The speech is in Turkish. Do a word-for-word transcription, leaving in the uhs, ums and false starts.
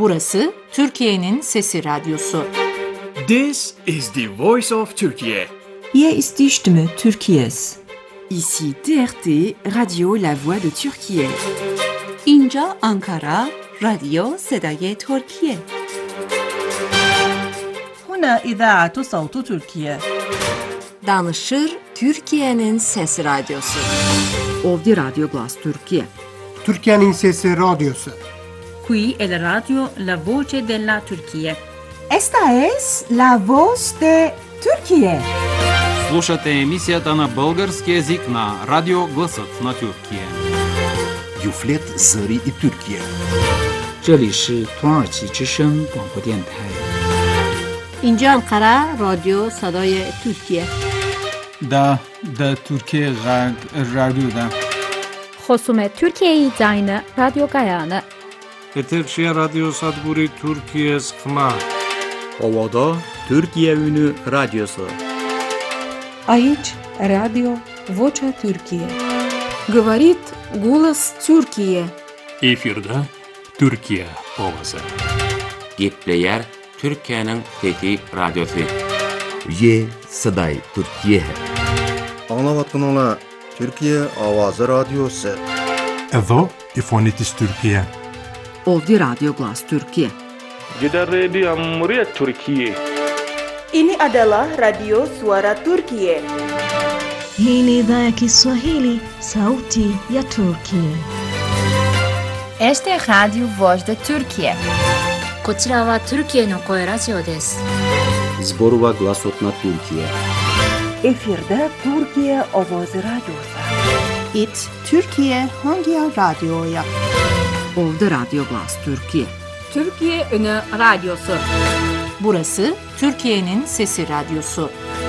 Burası Türkiye'nin Sesi Radyosu. This is the voice of Turkey. Hier ist die Stimme Türkiye's. Ici T R T, Radio La Voix de Türkiye. اینجا آنکارا، رادیو صدای ترکیه. هنا إذاعة صوت تركيا. Danışır Türkiye'nin Sesi Radyosu. Ovdje Radio Glas Türkiye. Türkiye'nin Sesi Radyosu. Qui è la radio La Voce della Turchia. Esta es La Voz de Türkiye. Слушате емисията на български език на Радио Гласът на Тюркия. Юфлет Зари и Türkiye. 这里是土耳其之声广播电台。 اینجا انقره رادیو صدای ترکیه. دا دا Türkiye Radyo'da. خصوم Türkiye'yi Dayna Radyo Gayana. Eterşehir Radyo Sadguri Türkiye Skma. Ovada Türkiye Ünü Radyosu. Aici Radio Vocea Türkiye. Говорит голос Türkiye. Efirde Türkiye Ovası. Gepleyer Türkiye'nin Fethi Radyosu. Ye Saday Türkiye. Anlavatkanlar Türkiye Avazı Radyosu. Evo İfonitis Türkiye. Ovdje Radio Glas Türkiye. Gider Radio Muria Türkiye. Ini adalah Radio Suara Turkiye. Hii ni idhaa ya Kiswahili, Sauti ya Turkiye. Este es Radio Voz de Turkiye. こちらはトルキエの声ラジオです。 Zborova Glasot na Türkiye. Efirde Türkiye Avazı Radyosu. It Türkiye Hangi Radyo'ya? Ovdje Radio Glas Türkiye. Türkiye Ünü Radyosu. Burası Türkiye'nin Sesi Radyosu.